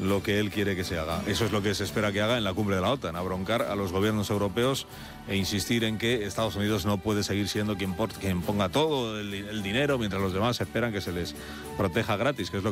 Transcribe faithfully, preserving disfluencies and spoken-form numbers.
lo que él quiere que se haga. Eso es lo que se espera que haga en la cumbre de la OTAN, abroncar a los gobiernos europeos e insistir en que Estados Unidos no puede seguir siendo quien, por, quien ponga todo el, el dinero mientras los demás esperan que se les proteja gratis, que es lo